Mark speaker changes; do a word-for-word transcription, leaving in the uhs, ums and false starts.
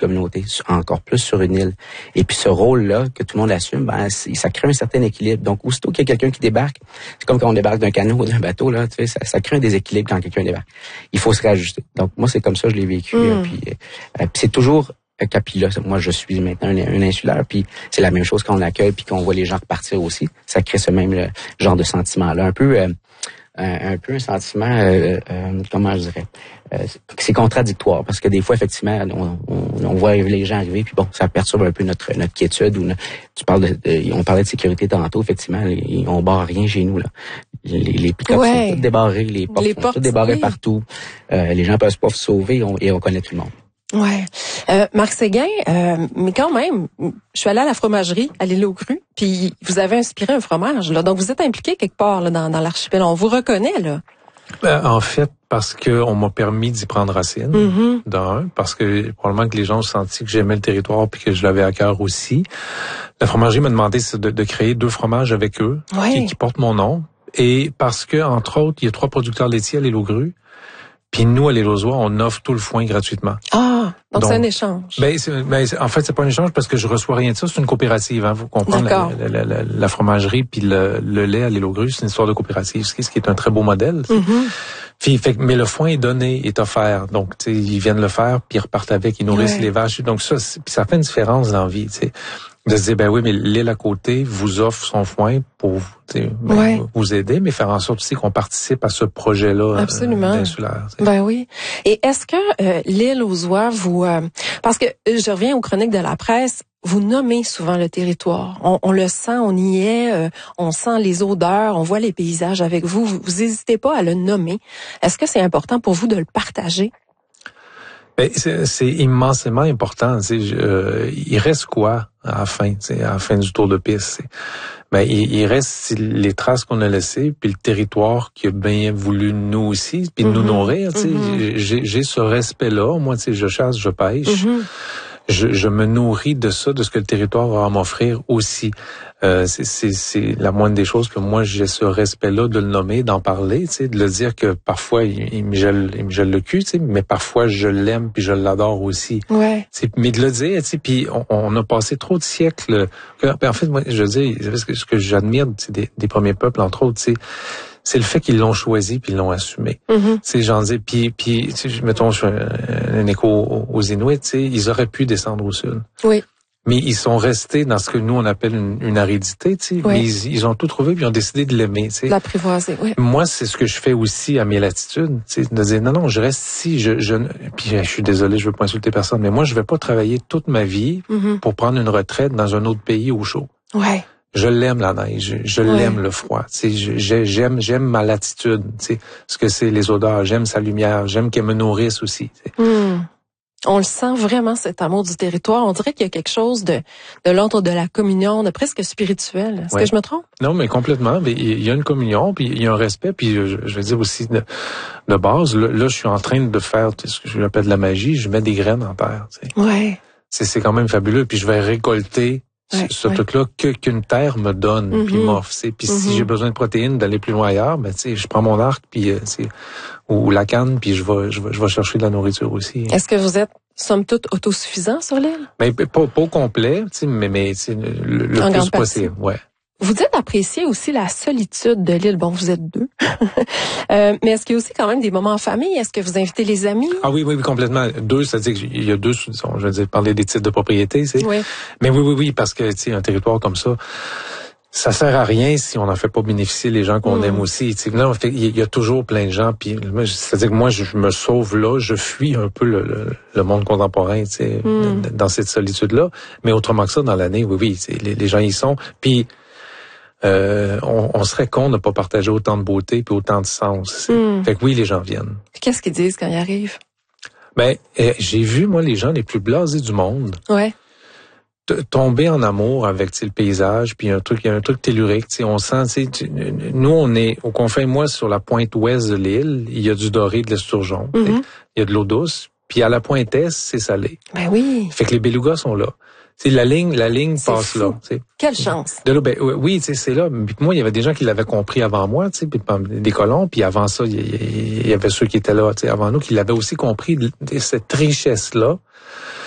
Speaker 1: communauté, encore plus sur une île. Et puis ce rôle-là, que tout le monde assume, ben, ça crée un certain équilibre. Donc, aussitôt qu'il y a quelqu'un qui débarque, c'est comme quand on débarque d'un canot ou d'un bateau, là, tu sais, ça, ça crée un déséquilibre quand quelqu'un débarque. Il faut se réajuster. Donc, moi, c'est comme ça que je l'ai vécu. Mm. Puis, euh, puis c'est toujours... Puis là, moi, je suis maintenant un, un insulaire, puis c'est la même chose quand on accueille, puis qu'on voit les gens repartir aussi. Ça crée ce même le, genre de sentiment-là. Un peu, euh, un, un peu un sentiment, euh, euh, comment je dirais, euh, c'est contradictoire, parce que des fois, effectivement, on, on, on voit les gens arriver, puis bon, ça perturbe un peu notre notre quiétude. Ou notre, tu parles de, de, on parlait de sécurité tantôt, effectivement, les, on barre rien chez nous là. Les, les pick-ups ouais. sont toutes débarrées, les portes les sont portes, toutes débarrées oui. partout. Euh, les gens peuvent pas se sauver on, et on connaît tout le monde.
Speaker 2: Ouais, euh, Marc Séguin, euh, mais quand même, je suis allée à la fromagerie, à l'île aux Crues, puis vous avez inspiré un fromage, là, donc vous êtes impliqué quelque part là dans, dans l'archipel, on vous reconnaît là.
Speaker 3: Ben, en fait, parce que on m'a permis d'y prendre racine, mm-hmm. d'un, parce que probablement que les gens ont senti que j'aimais le territoire puis que je l'avais à cœur aussi. La fromagerie m'a demandé de, de créer deux fromages avec eux ouais. qui, qui portent mon nom, et parce que entre autres, il y a trois producteurs laitiers à l'île aux Crues. Puis nous, à l'île aux Oies, on offre tout le foin gratuitement.
Speaker 2: Ah, donc, donc c'est un échange.
Speaker 3: Ben, c'est, ben, en fait, c'est pas un échange parce que je reçois rien de ça. C'est une coopérative. Hein, vous comprenez la, la, la, la, la fromagerie puis le, le lait à l'île aux Crues, c'est une histoire de coopérative, ce qui est un très beau modèle. Mm-hmm. Puis, fait, mais le foin est donné, est offert. Donc, tu sais, ils viennent le faire puis ils repartent avec, ils nourrissent ouais. les vaches. Donc ça, puis ça fait une différence dans la vie, tu sais. De se dire, ben oui, mais l'île à côté vous offre son foin pour ben, ouais. vous aider, mais faire en sorte aussi qu'on participe à ce projet-là
Speaker 2: Absolument.
Speaker 3: Euh, insulaire. T'sais.
Speaker 2: Ben oui. Et est-ce que euh, l'île aux Oies, vous... Euh, parce que je reviens aux chroniques de la presse, vous nommez souvent le territoire. On, on le sent, on y est, euh, on sent les odeurs, on voit les paysages avec vous. Vous n'hésitez pas à le nommer. Est-ce que c'est important pour vous de le partager?
Speaker 3: Ben, c'est, c'est immensément important. Euh, il reste quoi à la fin, à la fin du tour de piste? Ben, il, il reste les traces qu'on a laissées, puis le territoire qui a bien voulu nous aussi, puis mm-hmm. nous nourrir. Mm-hmm. J'ai, j'ai ce respect-là. Moi, je chasse, je pêche. Mm-hmm. Je, je me nourris de ça, de ce que le territoire va m'offrir aussi. Euh, c'est, c'est, c'est la moindre des choses que moi j'ai ce respect-là de le nommer, d'en parler, tu sais, de le dire que parfois il, il me gèle, il me gèle le cul, tu sais, mais parfois je l'aime puis je l'adore aussi.
Speaker 2: Ouais.
Speaker 3: Tu sais, mais de le dire, tu sais, puis on, on a passé trop de siècles. Que, en fait, moi, je veux dire, ce que, ce que j'admire des, des premiers peuples, entre autres, tu sais. C'est le fait qu'ils l'ont choisi puis ils l'ont assumé. Mm-hmm. Tu sais, j'en dis, puis puis mettons, je fais un, un écho aux, aux Inuits, tu sais, ils auraient pu descendre au sud.
Speaker 2: Oui.
Speaker 3: Mais ils sont restés dans ce que nous on appelle une, une aridité, tu sais. Oui. Mais ils, ils ont tout trouvé puis ils ont décidé de l'aimer, tu sais.
Speaker 2: L'apprivoiser, oui.
Speaker 3: Moi, c'est ce que je fais aussi à mes latitudes, tu sais, de dire non non, je reste ici, je je puis je suis désolé, je veux pas insulter personne, mais moi je vais pas travailler toute ma vie mm-hmm. pour prendre une retraite dans un autre pays au chaud.
Speaker 2: Ouais.
Speaker 3: Je l'aime la neige, je ouais. l'aime le froid. Tu sais, j'aime j'aime ma latitude, tu sais, ce que c'est les odeurs, j'aime sa lumière, j'aime qu'elle me nourrisse aussi. Tu sais.
Speaker 2: Mm. On le sent vraiment cet amour du territoire. On dirait qu'il y a quelque chose de de l'ordre de la communion, de presque spirituel. Est-ce ouais. que je me trompe?
Speaker 3: Non, mais complètement. Mais il y a une communion, puis il y a un respect, puis je, je vais dire aussi de, de base. Là, là, je suis en train de faire ce que j'appelle de la magie. Je mets des graines en terre. Tu sais.
Speaker 2: Ouais.
Speaker 3: C'est c'est quand même fabuleux. Puis je vais récolter. Ouais, ce ouais. truc-là que qu'une terre me donne mm-hmm. puis m'offre, puis mm-hmm. si j'ai besoin de protéines d'aller plus loin ailleurs, ben tu sais, je prends mon arc puis euh, ou, ou la canne puis je vais je vais je vais chercher de la nourriture aussi.
Speaker 2: Est-ce que vous êtes somme toute autosuffisant sur l'île?
Speaker 3: Ben pas pas au complet, tu sais, mais mais le, le plus possible, ouais.
Speaker 2: Vous dites apprécier aussi la solitude de l'île. Bon, vous êtes deux. euh, mais est-ce qu'il y a aussi quand même des moments en famille? Est-ce que vous invitez les amis?
Speaker 3: Ah oui, oui, oui, complètement. Deux, c'est-à-dire qu'il y a deux, je veux dire, parler des titres de propriété, tu sais.
Speaker 2: Oui.
Speaker 3: Mais oui, oui, oui, parce que, tu sais, un territoire comme ça, ça sert à rien si on n'en fait pas bénéficier les gens qu'on mmh. aime aussi. Tu sais, là, il y a toujours plein de gens, puis c'est-à-dire que moi, je me sauve là, je fuis un peu le, le, le monde contemporain, tu sais, mmh. dans cette solitude-là. Mais autrement que ça, dans l'année, oui, oui, les, les gens y sont. Puis, Euh, on, on serait con de ne pas partager autant de beauté puis autant de sens. Mm. Fait que oui, les gens viennent.
Speaker 2: Qu'est-ce qu'ils disent quand ils arrivent?
Speaker 3: Ben, euh, j'ai vu, moi, les gens les plus blasés du monde
Speaker 2: ouais.
Speaker 3: t- tomber en amour avec le paysage, puis un truc, il y a un truc tellurique. On sent, tu, nous, on est au confin, moi, sur la pointe ouest de l'île, il y a du doré, de l'esturgeon. Mm-hmm. Il y a de l'eau douce. Puis à la pointe est, c'est salé.
Speaker 2: Ben oui.
Speaker 3: Fait que les belugas sont là. C'est la ligne, la ligne
Speaker 2: c'est
Speaker 3: passe
Speaker 2: fou.
Speaker 3: là. T'sais.
Speaker 2: Quelle chance.
Speaker 3: De là, ben oui, tu sais, c'est là. Puis moi, il y avait des gens qui l'avaient compris avant moi, tu sais, des colons. Puis avant ça, il y, y avait ceux qui étaient là, tu sais, avant nous, qui l'avaient aussi compris cette richesse là.